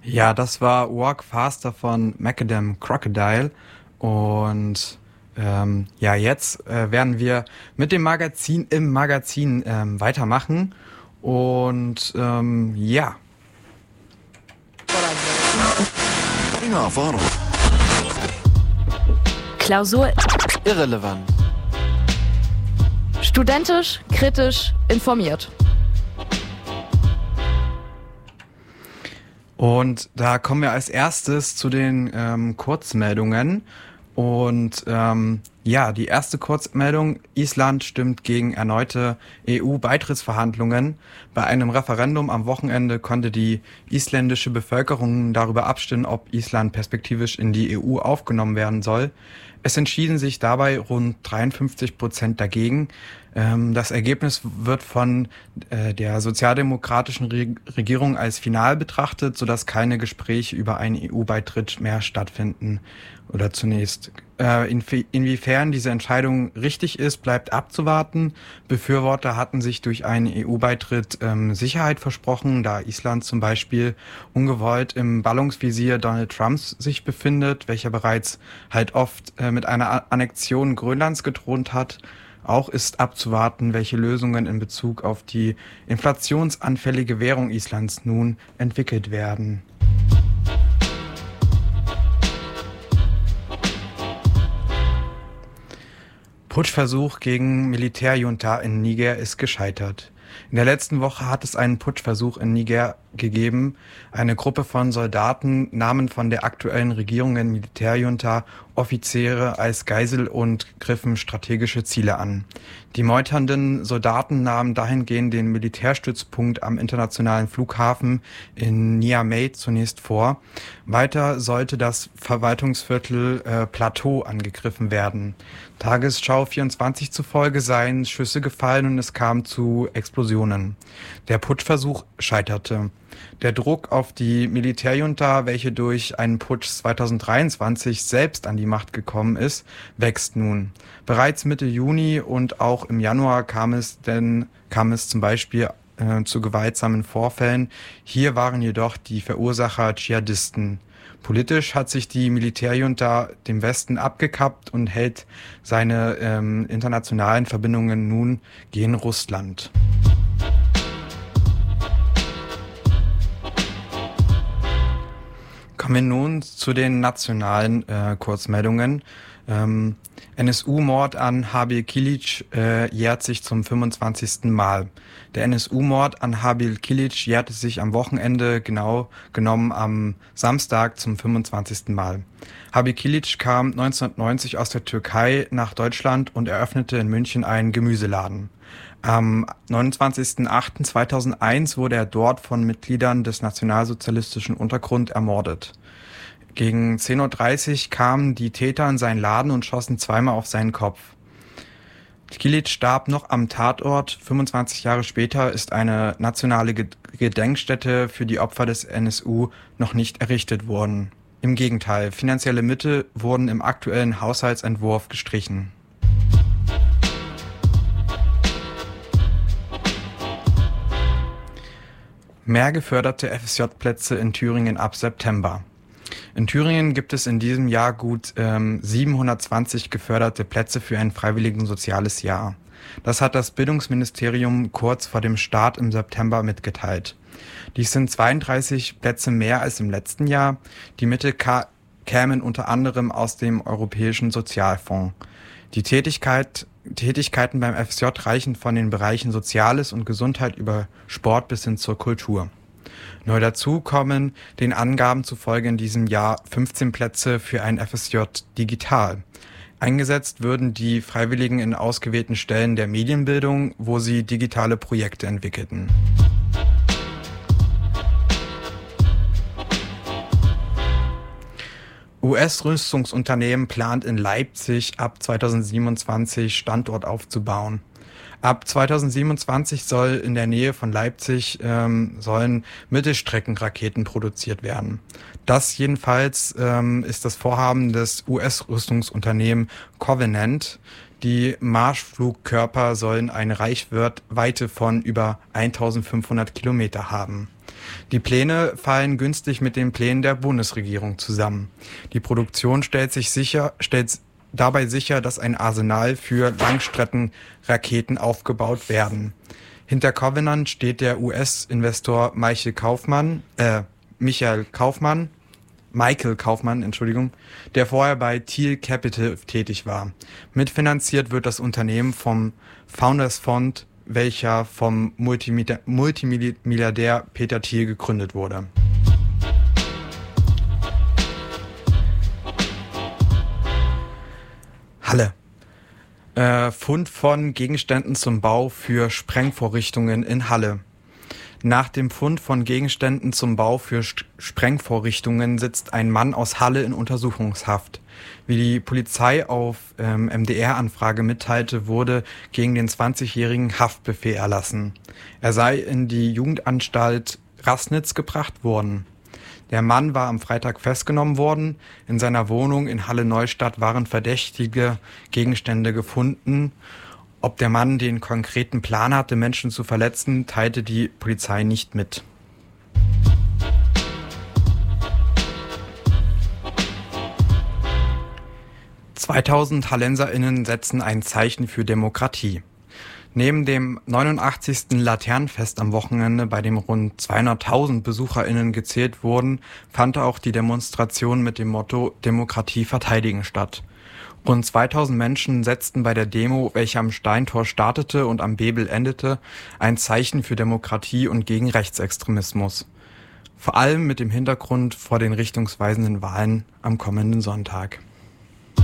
Ja, das war Walk Faster von Macadam Crocodile. Und ja, jetzt werden wir mit dem Magazin im Magazin weitermachen. Und ja, Ja, warum? Klausur Irrelevant. studentisch, kritisch, informiert. und da kommen wir als erstes zu den Kurzmeldungen. Und ja, die erste Kurzmeldung: Island stimmt gegen erneute EU-Beitrittsverhandlungen. Bei einem Referendum am Wochenende konnte die isländische Bevölkerung darüber abstimmen, ob Island perspektivisch in die EU aufgenommen werden soll. Es entschieden sich dabei rund 53% dagegen. Das Ergebnis wird von der sozialdemokratischen Regierung als final betrachtet, sodass keine Gespräche über einen EU-Beitritt mehr stattfinden. Oder zunächst. Inwiefern diese Entscheidung richtig ist, bleibt abzuwarten. Befürworter hatten sich durch einen EU-Beitritt Sicherheit versprochen, da Island zum Beispiel ungewollt im Ballungsvisier Donald Trumps sich befindet, welcher bereits halt oft mit einer Annexion Grönlands gedroht hat. Auch ist abzuwarten, welche Lösungen in Bezug auf die inflationsanfällige Währung Islands nun entwickelt werden. Putschversuch gegen Militärjunta in Niger ist gescheitert. In der letzten Woche hat es einen Putschversuch in Niger gegeben. Eine Gruppe von Soldaten nahmen von der aktuellen regierenden Militärjunta Offiziere als Geisel und griffen strategische Ziele an. Die meuternden Soldaten nahmen dahingehend den Militärstützpunkt am internationalen Flughafen in Niamey zunächst vor. Weiter sollte das Verwaltungsviertel Plateau angegriffen werden. Tagesschau 24 zufolge seien Schüsse gefallen und es kam zu Explosionen. Der Putschversuch scheiterte. Der Druck auf die Militärjunta, welche durch einen Putsch 2023 selbst an die Macht gekommen ist, wächst nun. Bereits Mitte Juni und auch im Januar kam es zum Beispiel zu gewaltsamen Vorfällen. Hier waren jedoch die Verursacher Dschihadisten. Politisch hat sich die Militärjunta dem Westen abgekappt und hält seine internationalen Verbindungen nun gen Russland. Kommen wir nun zu den nationalen Kurzmeldungen. NSU-Mord an Habil Kilic jährt sich zum 25. Mal. Der NSU-Mord an Habil Kilic jährte sich am Wochenende, genau genommen am Samstag, zum 25. Mal. Habil Kilic kam 1990 aus der Türkei nach Deutschland und eröffnete in München einen Gemüseladen. Am 29.08.2001 wurde er dort von Mitgliedern des nationalsozialistischen Untergrund ermordet. Gegen 10.30 Uhr kamen die Täter in seinen Laden und schossen zweimal auf seinen Kopf. Kilic starb noch am Tatort. 25 Jahre später ist eine nationale Gedenkstätte für die Opfer des NSU noch nicht errichtet worden. Im Gegenteil, finanzielle Mittel wurden im aktuellen Haushaltsentwurf gestrichen. Mehr geförderte FSJ-Plätze in Thüringen ab September. In Thüringen gibt es in diesem Jahr gut 720 geförderte Plätze für ein freiwilliges soziales Jahr. Das hat das Bildungsministerium kurz vor dem Start im September mitgeteilt. Dies sind 32 Plätze mehr als im letzten Jahr. Die Mittel kämen unter anderem aus dem Europäischen Sozialfonds. Die Tätigkeiten beim FSJ reichen von den Bereichen Soziales und Gesundheit über Sport bis hin zur Kultur. Neu dazu kommen den Angaben zufolge in diesem Jahr 15 Plätze für ein FSJ digital. Eingesetzt würden die Freiwilligen in ausgewählten Stellen der Medienbildung, wo sie digitale Projekte entwickelten. US-Rüstungsunternehmen plant in Leipzig ab 2027 Standort aufzubauen. Ab 2027 soll in der Nähe von Leipzig sollen Mittelstreckenraketen produziert werden. Das jedenfalls ist das Vorhaben des US-Rüstungsunternehmens Covenant. Die Marschflugkörper sollen eine Reichweite von über 1500 Kilometer haben. Die Pläne fallen günstig mit den Plänen der Bundesregierung zusammen. Die Produktion stellt dabei sicher, dass ein Arsenal für Langstreckenraketen aufgebaut werden. Hinter Covenant steht der US-Investor Michael Kaufmann, der vorher bei Thiel Capital tätig war. Mitfinanziert wird das Unternehmen vom Founders Fund, welcher vom Multimilliardär Peter Thiel gegründet wurde. Halle. Fund von Gegenständen zum Bau für Sprengvorrichtungen in Halle. Nach dem Fund von Gegenständen zum Bau für Sprengvorrichtungen sitzt ein Mann aus Halle in Untersuchungshaft. Wie die Polizei auf MDR-Anfrage mitteilte, wurde gegen den 20-jährigen Haftbefehl erlassen. Er sei in die Jugendanstalt Raßnitz gebracht worden. Der Mann war am Freitag festgenommen worden. In seiner Wohnung in Halle-Neustadt waren verdächtige Gegenstände gefunden. Ob der Mann den konkreten Plan hatte, Menschen zu verletzen, teilte die Polizei nicht mit. »2000 HallenserInnen setzen ein Zeichen für Demokratie.« Neben dem 89. Laternenfest am Wochenende, bei dem rund 200.000 BesucherInnen gezählt wurden, fand auch die Demonstration mit dem Motto »Demokratie verteidigen« statt. Rund 2000 Menschen setzten bei der Demo, welche am Steintor startete und am Bebel endete, ein Zeichen für Demokratie und gegen Rechtsextremismus. Vor allem mit dem Hintergrund vor den richtungsweisenden Wahlen am kommenden Sonntag.